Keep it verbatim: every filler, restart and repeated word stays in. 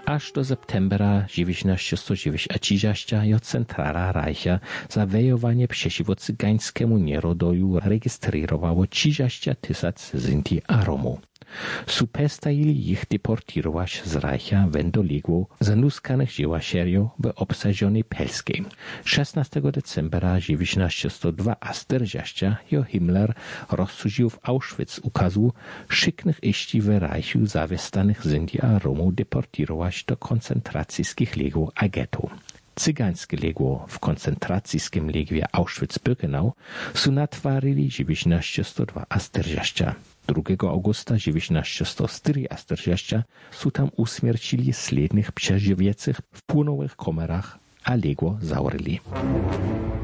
Aż do septembra dziewiętnaście dziewięćdziesiąt jo Centrala Reicha za wejowanie przeciwko cygańskiemu nierodoju rejestrowało trzydzieści tysięcy Sinti a Romów. Supestajili ich deportirować z Reicha wendoległo zanuskanych dzieła serio w obsadzonej Pelskiej. szesnastego decembra dziewiętnaście dwadzieścia dwa jo Himmler rozsudził w Auschwitz ukazu szyknych iści w Reichu zawestanych Sinti a Romów deportirować do koncentracyjskich legów a ghetto. Cygańskie legło w koncentracyjskim legwie Auschwitz-Birkenau su natwarili dziewiętnaście dwadzieścia. drugiego augusta dziewiętnaście czterdzieści su tam usmiercili slednych przeżywiecych w płonowych komerach, a legło zaorili.